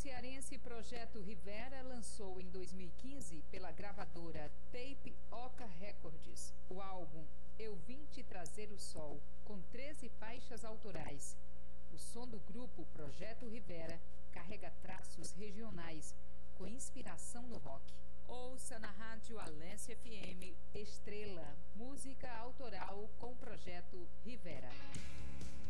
cearense Projeto Rivera lançou em 2015 pela gravadora Tape Oca Records o álbum Eu Vim Te Trazer o Sol, com 13 faixas autorais. O som do grupo Projeto Rivera carrega traços regionais com inspiração no rock. Ouça na rádio Alense FM Estrela, música autoral com Projeto Rivera.